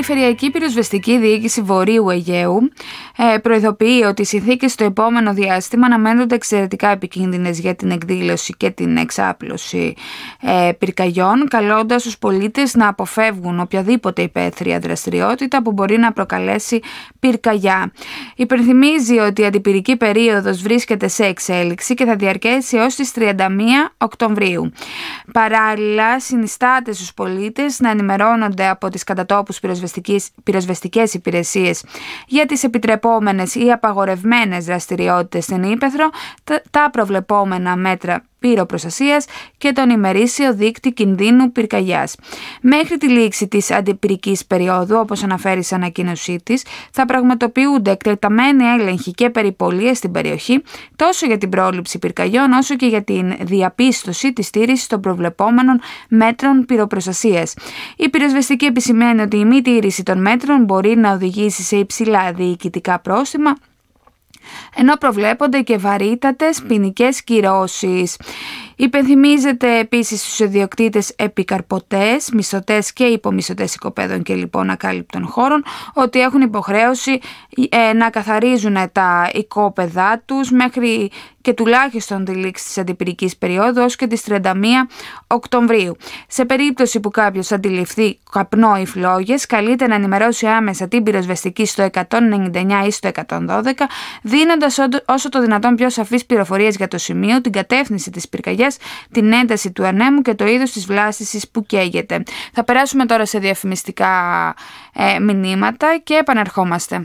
Περιφερειακή Πυροσβεστική Διοίκηση Βορείου Αιγαίου προειδοποιεί ότι οι συνθήκες στο επόμενο διάστημα αναμένονται εξαιρετικά επικίνδυνες για την εκδήλωση και την εξάπλωση πυρκαγιών, καλώντας τους πολίτες να αποφεύγουν οποιαδήποτε υπαίθρια δραστηριότητα που μπορεί να προκαλέσει πυρκαγιά. Υπενθυμίζει ότι η αντιπυρική περίοδος βρίσκεται σε εξέλιξη και θα διαρκέσει έως τις 31 Οκτωβρίου. Παράλληλα, συνιστάται στους πολίτες να ενημερώνονται από τις κατατόπους πυροσβεστικές υπηρεσίες για τις επιτρεπόμενες ή απαγορευμένες δραστηριότητες στην ύπαιθρο, τα προβλεπόμενα μέτρα πυροπροστασίας και τον ημερήσιο δείκτη κινδύνου πυρκαγιάς. Μέχρι τη λήξη της αντιπυρικής περίοδου, όπως αναφέρει σε ανακοίνωσή της, θα πραγματοποιούνται εκτεταμένοι έλεγχοι και περιπολίες στην περιοχή, τόσο για την πρόληψη πυρκαγιών όσο και για την διαπίστωση της στήρησης των προβλεπόμενων μέτρων πυροπροστασίας. Η πυροσβεστική επισημαίνει ότι η μη τήρηση των μέτρων μπορεί να οδηγήσει σε υψηλά διοικητικά πρόστιμα, ενώ προβλέπονται και βαρύτατες ποινικές κυρώσεις. Υπενθυμίζεται επίσης στους ιδιοκτήτες επικαρποτές, μισθωτές και υπομισθωτές οικοπαίδων και λοιπόν ακάλυπτων χώρων ότι έχουν υποχρέωση να καθαρίζουν τα οικόπεδά τους μέχρι και τουλάχιστον τη λήξη της αντιπυρικής περίοδου ως και τις 31 Οκτωβρίου. Σε περίπτωση που κάποιος αντιληφθεί καπνό ή φλόγες, καλείται να ενημερώσει άμεσα την πυροσβεστική στο 199 ή στο 112, δίνοντας όσο το δυνατόν πιο σαφείς πληροφορίες για το σημείο, την κατεύθυνση της πυρκαγιάς, την ένταση του ανέμου και το είδος της βλάστησης που καίγεται. Θα περάσουμε τώρα σε διαφημιστικά μηνύματα και επανερχόμαστε.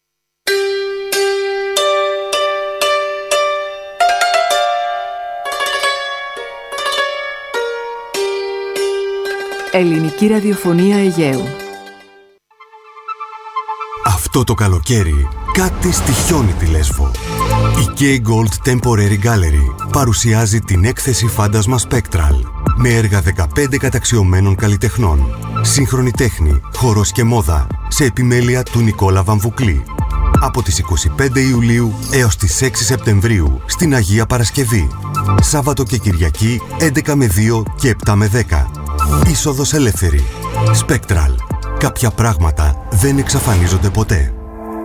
Ελληνική ραδιοφωνία Αιγαίου. Αυτό το καλοκαίρι κάτι στοιχιώνει τη Λέσβο. Η K-Gold Temporary Gallery παρουσιάζει την έκθεση Φάντασμα Spectral με έργα 15 καταξιωμένων καλλιτεχνών, σύγχρονη τέχνη, χορός και μόδα σε επιμέλεια του Νικόλα Βαμβουκλή. Από τις 25 Ιουλίου έως τις 6 Σεπτεμβρίου στην Αγία Παρασκευή. Σάββατο και Κυριακή 11 με 2 και 7 με 10. Είσοδος ελεύθερη. Spectral. Κάποια πράγματα δεν εξαφανίζονται ποτέ.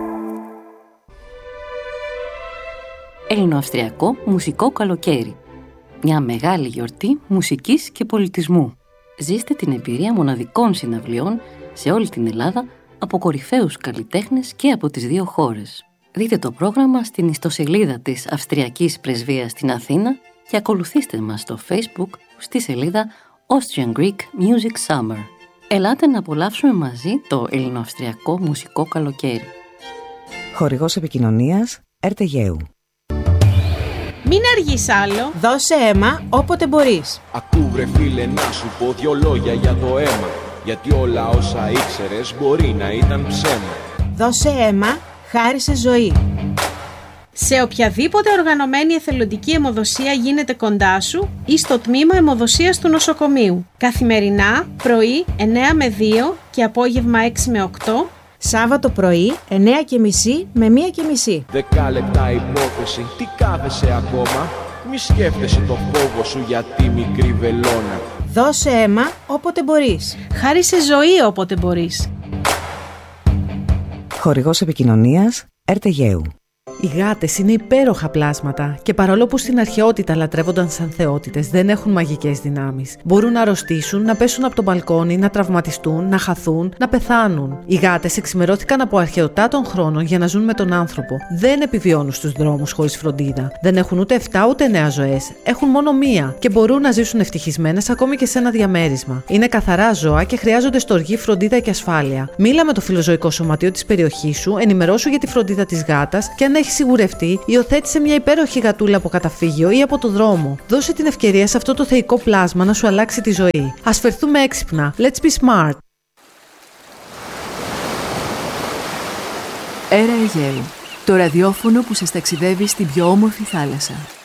Ελληνοαυστριακό μουσικό καλοκαίρι. Μια μεγάλη γιορτή μουσικής και πολιτισμού. Ζήστε την εμπειρία μοναδικών συναυλιών σε όλη την Ελλάδα από κορυφαίους καλλιτέχνες και από τις δύο χώρες. Δείτε το πρόγραμμα στην ιστοσελίδα της Αυστριακής Πρεσβείας στην Αθήνα και ακολουθήστε μας στο Facebook στη σελίδα Austrian Greek Music Summer. Ελάτε να απολαύσουμε μαζί το ελληνοαυστριακό μουσικό καλοκαίρι. Χορηγός επικοινωνίας Αιγαίου. Μην αργείς άλλο, δώσε αίμα όποτε μπορείς. Ακού βρε φίλε να σου πω δυο λόγια για το αίμα, γιατί όλα όσα ήξερες μπορεί να ήταν ψέμα. Δώσε αίμα, χάρισε ζωή. Σε οποιαδήποτε οργανωμένη εθελοντική αιμοδοσία γίνεται κοντά σου ή στο τμήμα αιμοδοσίας του νοσοκομείου. Καθημερινά, πρωί 9 με 2 και απόγευμα 6 με 8. Σάββατο πρωί 9:30 με 1:30. 10 λεπτά υπόθεση, τι κάθεσαι ακόμα? Μη σκέφτεσαι το φόβο σου για τη μικρή βελόνα. Δώσε αίμα όποτε μπορείς. Χάρισε ζωή όποτε μπορείς. Χορηγός επικοινωνίας Αιγαίου. Οι γάτες είναι υπέροχα πλάσματα και παρόλο που στην αρχαιότητα λατρεύονταν σαν θεότητες, δεν έχουν μαγικές δυνάμεις. Μπορούν να αρρωστήσουν, να πέσουν από το μπαλκόνι, να τραυματιστούν, να χαθούν, να πεθάνουν. Οι γάτες εξημερώθηκαν από αρχαιοτά των χρόνων για να ζουν με τον άνθρωπο. Δεν επιβιώνουν στους δρόμους χωρίς φροντίδα. Δεν έχουν ούτε 7 ούτε 9 ζωές. Έχουν μόνο μία και μπορούν να ζήσουν ευτυχισμένες ακόμη και σε ένα διαμέρισμα. Είναι καθαρά ζώα και χρειάζονται στοργή, φροντίδα και ασφάλεια. Μίλα με το φιλοζωικό σωματείο της περιοχής σου, ενημερώσου για τη φροντίδα της γάτας και αν έχει σιγουρευτεί, υιοθέτησε μια υπέροχη γατούλα από καταφύγιο ή από το δρόμο. Δώσε την ευκαιρία σε αυτό το θεϊκό πλάσμα να σου αλλάξει τη ζωή. Ας φερθούμε έξυπνα. Let's be smart. Αέρα Αιγαίου. Το ραδιόφωνο που σας ταξιδεύει στην πιο όμορφη θάλασσα.